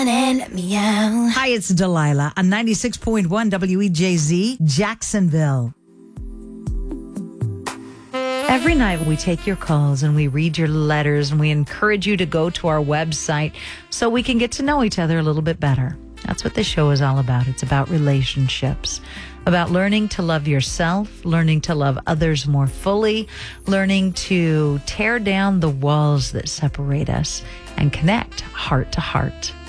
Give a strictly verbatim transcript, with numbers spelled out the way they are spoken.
And meow. Hi, it's Delilah on ninety-six point one W E J Z, Jacksonville. Every night we take your calls and we read your letters and we encourage you to go to our website so we can get to know each other a little bit better. That's what this show is all about. It's about relationships, about learning to love yourself, learning to love others more fully, learning to tear down the walls that separate us and connect heart to heart.